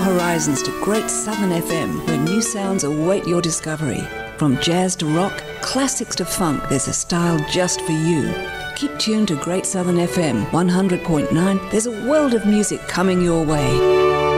horizons to Great Southern FM, where new sounds await your discovery. From jazz to rock, classics to funk, there's a style just for you. Keep tuned to Great Southern FM 100.9. There's a world of music coming your way.